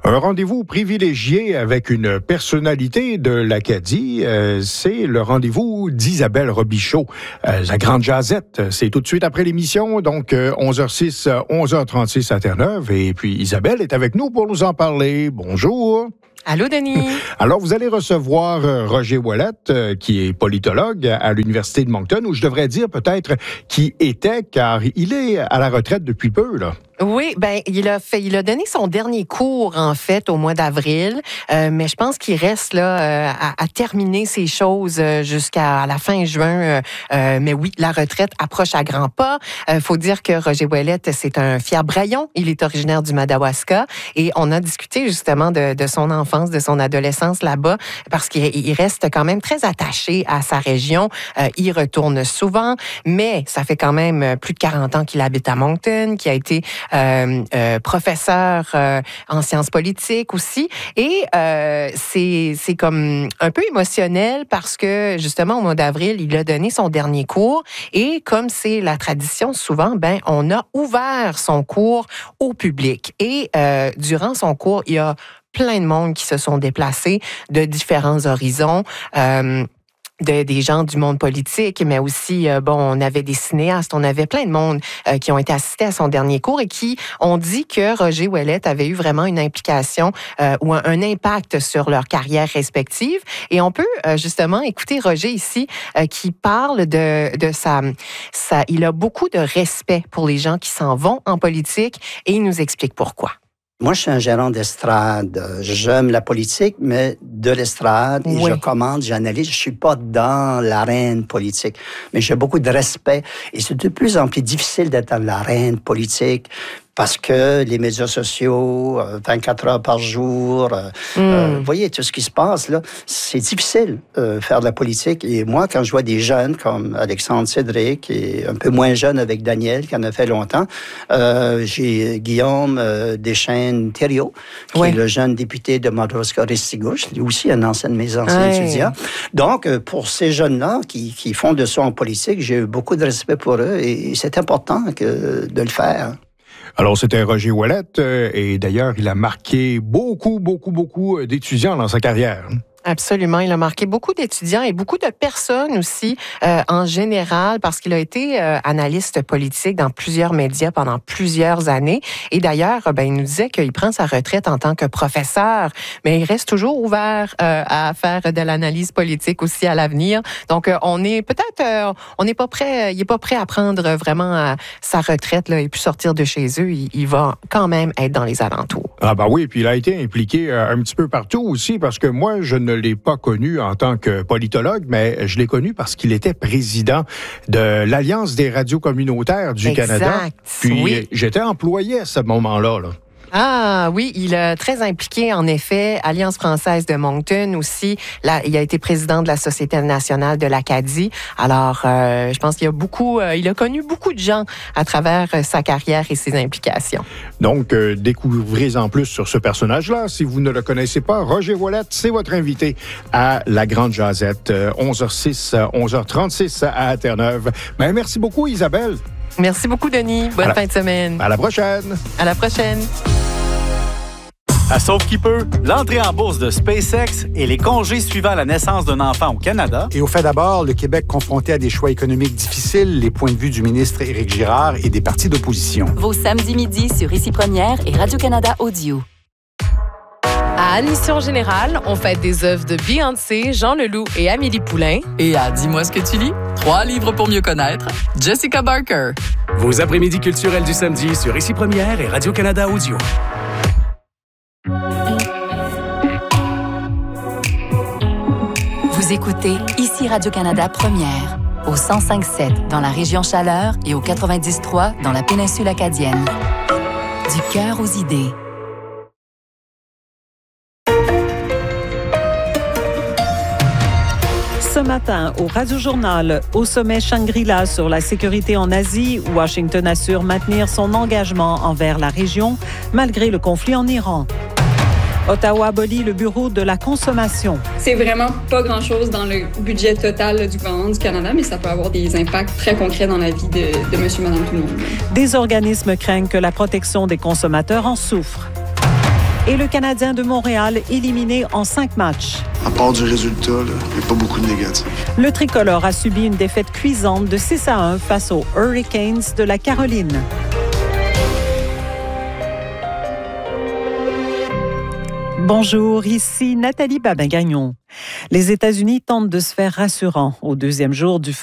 Un rendez-vous privilégié avec une personnalité de l'Acadie, c'est le rendez-vous d'Isabelle Robichaud, la grande jasette. C'est tout de suite après l'émission, donc 11h06, 11h36 à Terre-Neuve. Et puis Isabelle est avec nous pour nous en parler. Bonjour. Allô, Denis. Alors, vous allez recevoir Roger Ouellette, qui est politologue à l'Université de Moncton, ou je devrais dire peut-être qui était, car il est à la retraite depuis peu, là. Oui, il a donné son dernier cours, en fait, au mois d'avril, mais je pense qu'il reste là à terminer ces choses jusqu'à la fin juin. Mais oui, la retraite approche à grands pas. Faut dire que Roger Ouellette, c'est un fier braillon. Il est originaire du Madawaska et on a discuté justement de son enfance, de son adolescence là-bas, parce qu'il reste quand même très attaché à sa région. Il retourne souvent, mais ça fait quand même plus de 40 ans qu'il habite à Moncton, qui a été professeur en sciences politiques aussi. Et c'est comme un peu émotionnel parce que, justement, au mois d'avril, il a donné son dernier cours. Et comme c'est la tradition, souvent, on a ouvert son cours au public. Et durant son cours, il y a plein de monde qui se sont déplacés de différents horizons. Des gens du monde politique, mais aussi, on avait des cinéastes, on avait plein de monde qui ont été assistés à son dernier cours et qui ont dit que Roger Ouellette avait eu vraiment une implication ou un impact sur leur carrière respective. Et on peut justement écouter Roger ici qui parle de sa... Il a beaucoup de respect pour les gens qui s'en vont en politique et il nous explique pourquoi. Moi, je suis un gérant d'estrade. J'aime la politique, mais de l'estrade. Et oui. Je commande, j'analyse. Je suis pas dans l'arène politique. Mais j'ai beaucoup de respect. Et c'est de plus en plus difficile d'être dans l'arène politique parce que les médias sociaux, 24 heures par jour, vous voyez, tout ce qui se passe, là, c'est difficile faire de la politique. Et moi, quand je vois des jeunes comme Alexandre Cédric et un peu moins jeune avec Daniel, qui en a fait longtemps, j'ai Guillaume Deschênes-Thériault, qui est le jeune député de Madawaska-Restigouche, lui aussi un ancien de mes anciens étudiants. Donc, pour ces jeunes-là qui font de ça en politique, j'ai eu beaucoup de respect pour eux et c'est important de le faire. Alors, c'était Roger Ouellette, et d'ailleurs, il a marqué beaucoup d'étudiants dans sa carrière. Absolument. Il a marqué beaucoup d'étudiants et beaucoup de personnes aussi en général parce qu'il a été analyste politique dans plusieurs médias pendant plusieurs années. Et d'ailleurs, il nous disait qu'il prend sa retraite en tant que professeur, mais il reste toujours ouvert à faire de l'analyse politique aussi à l'avenir. Donc, on n'est pas prêt, il n'est pas prêt à prendre vraiment sa retraite là, et puis sortir de chez eux. Il va quand même être dans les alentours. Ah oui, puis il a été impliqué un petit peu partout aussi parce que moi, je ne l'ai pas connu en tant que politologue, mais je l'ai connu parce qu'il était président de l'Alliance des radios communautaires du Canada. Puis j'étais employé à ce moment-là. Ah oui, il est très impliqué, en effet. Alliance française de Moncton aussi. Là, il a été président de la Société nationale de l'Acadie. Alors, je pense qu'il il a connu beaucoup de gens à travers sa carrière et ses implications. Donc, découvrez-en plus sur ce personnage-là. Si vous ne le connaissez pas, Roger Ouellette, c'est votre invité à la Grande Jasette, 11h06, 11h36 à Terre-Neuve. Merci beaucoup, Isabelle. Merci beaucoup, Denis. Bonne fin de semaine. À la prochaine. À la prochaine. À Sauf qui peut, l'entrée en bourse de SpaceX et les congés suivant la naissance d'un enfant au Canada. Et au fait d'abord, le Québec confronté à des choix économiques difficiles, les points de vue du ministre Éric Girard et des partis d'opposition. Vos samedis midi sur Ici Première et Radio-Canada Audio. À Admission Générale, on fête des œuvres de Beyoncé, Jean Leloup et Amélie Poulain. Et à Dis-moi ce que tu lis, 3 livres pour mieux connaître, Jessica Barker. Vos après-midi culturels du samedi sur Ici Première et Radio-Canada Audio. Vous écoutez Ici Radio-Canada Première, au 105.7 dans la région Chaleur et au 90.3 dans la péninsule acadienne. Du cœur aux idées. Ce matin, au Radio-Journal, au sommet Shangri-La sur la sécurité en Asie, Washington assure maintenir son engagement envers la région malgré le conflit en Iran. Ottawa abolit le bureau de la consommation. C'est vraiment pas grand-chose dans le budget total du gouvernement du Canada, mais ça peut avoir des impacts très concrets dans la vie de monsieur, madame, tout le monde. Des organismes craignent que la protection des consommateurs en souffre. Et le Canadien de Montréal éliminé en 5 matchs. À part du résultat, il n'y a pas beaucoup de négatifs. Le tricolore a subi une défaite cuisante de 6-1 face aux Hurricanes de la Caroline. Bonjour, ici Nathalie Babin-Gagnon. Les États-Unis tentent de se faire rassurants au deuxième jour du